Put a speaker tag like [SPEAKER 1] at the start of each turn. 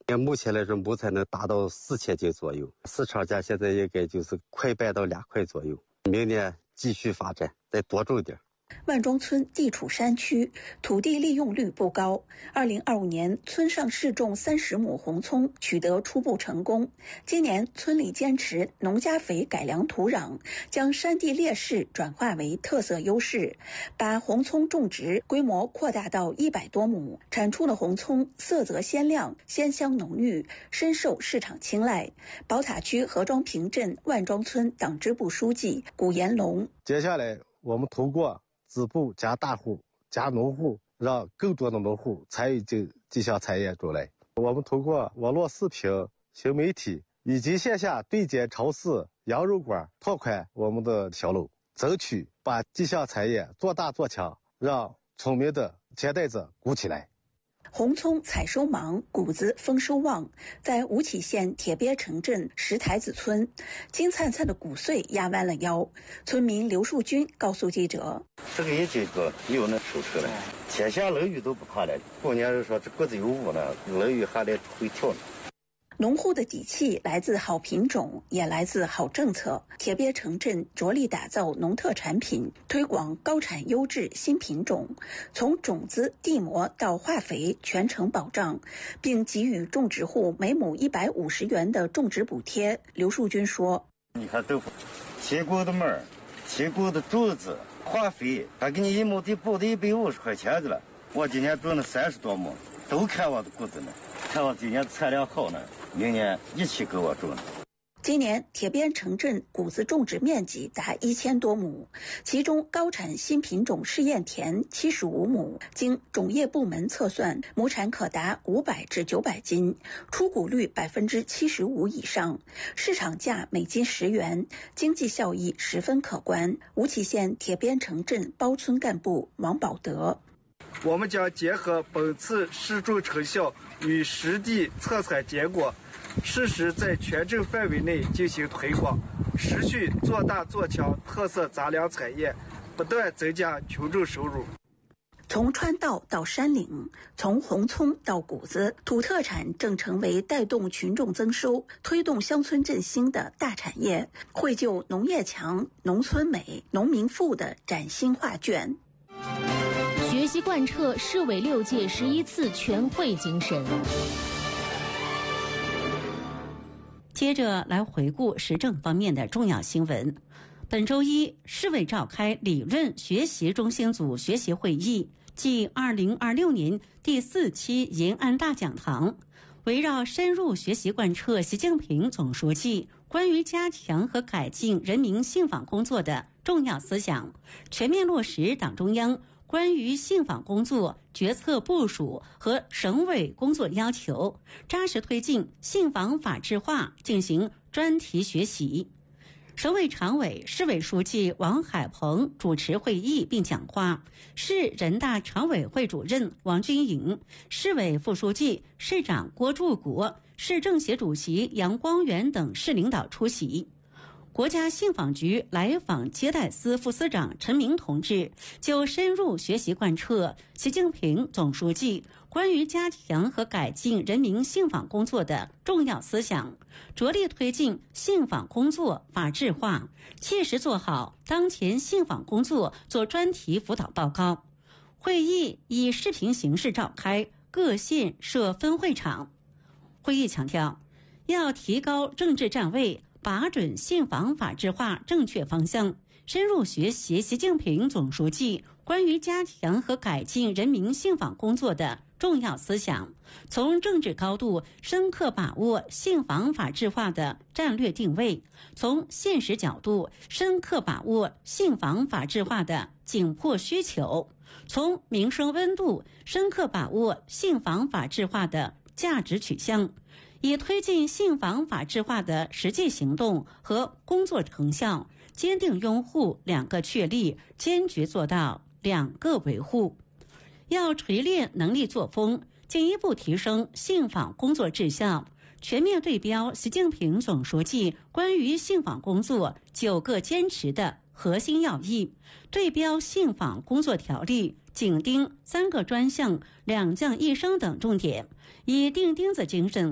[SPEAKER 1] 目前来说，木材能达到4000斤左右，市场价现在应该就是1块半到2块左右。明年继续发展，再多种点。
[SPEAKER 2] 万庄村地处山区，土地利用率不高。2025年，村上试种30亩红葱，取得初步成功。今年，村里坚持农家肥改良土壤，将山地劣势转化为特色优势，把红葱种植规模扩大到100多亩，产出的红葱色泽鲜亮，鲜香浓郁，深受市场青睐。宝塔区何庄坪镇万庄村党支部书记古延龙：
[SPEAKER 3] 接下来我们通过支部加大户加农户，让更多的农户参与进这项产业中来。我们通过网络视频、新媒体以及线下对接超市、羊肉馆拓宽我们的销路，争取把这项产业做大做强，让聪明的接待者鼓起来。
[SPEAKER 2] 红葱采收忙，谷子丰收旺。在吴起县铁鳖城镇石台子村，金灿灿的谷穗压弯了腰。村民刘树军告诉记者：“
[SPEAKER 4] 这个也这个又能收成了，天下冷雨都不怕了。过年人说这谷子有雾呢，冷雨还得会跳呢。”
[SPEAKER 2] 农户的底气来自好品种，也来自好政策。铁鳖城镇着力打造农特产品，推广高产优质新品种，从种子、地膜到化肥全程保障，并给予种植户每亩150元的种植补贴。刘树军说：“
[SPEAKER 4] 你看豆腐，切过的麦儿，切过的种子，化肥，还给你1亩地补的150块钱的了。我今年种了30多亩，都看我的谷子呢，看我今年产量好呢。”明年一起给我种。
[SPEAKER 2] 今年铁鳖城镇谷子种植面积达1000多亩，其中高产新品种试验田75亩，经种业部门测算，亩产可达500至900斤，出谷率75%以上，市场价每斤10元，经济效益十分可观。吴起县铁鳖城镇包村干部王宝德：“
[SPEAKER 5] 我们将结合本次试种成效与实地测采结果，适时在全镇范围内进行推广，持续做大做强特色杂粮产业，不断增加群众收入。”
[SPEAKER 2] 从川道到山岭，从红葱到谷子，土特产正成为带动群众增收、推动乡村振兴的大产业，绘就农业强、农村美、农民富的崭新画卷。
[SPEAKER 6] 学习贯彻市委6届11次全会精神。
[SPEAKER 7] 接着来回顾时政方面的重要新闻。本周一，市委召开理论学习中心组学习会议暨2026年第4期延安大讲堂，围绕深入学习贯彻习近平总书记关于加强和改进人民信访工作的重要思想，全面落实党中央关于信访工作决策部署和省委工作要求，扎实推进信访法治化进行专题学习。省委常委、市委书记王海鹏主持会议并讲话，市人大常委会主任王军营、市委副书记、市长郭柱国、市政协主席杨光远等市领导出席。国家信访局来访接待司副司长陈明同志就深入学习贯彻习近平总书记关于加强和改进人民信访工作的重要思想，着力推进信访工作法治化，切实做好当前信访工作做专题辅导报告。会议以视频形式召开，各县设分会场。会议强调，要提高政治站位，把准信访法治化正确方向，深入学习习近平总书记关于加强和改进人民信访工作的重要思想，从政治高度深刻把握信访法治化的战略定位，从现实角度深刻把握信访法治化的紧迫需求，从民生温度深刻把握信访法治化的价值取向，以推进信访法治化的实际行动和工作成效，坚定拥护2个确立，坚决做到2个维护。要锤炼能力作风，进一步提升信访工作质效，全面对标习近平总书记关于信访工作9个坚持的核心要义，对标信访工作条例，紧盯3个专项、2降1升等重点，以钉钉子精神